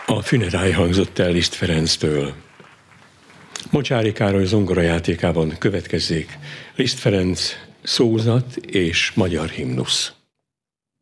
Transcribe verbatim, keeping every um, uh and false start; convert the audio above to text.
A Funeráj hangzott el Liszt Ferenctől. Mocsáry Károly zongorajátékában következzék Liszt Ferenc szózat és magyar himnusz.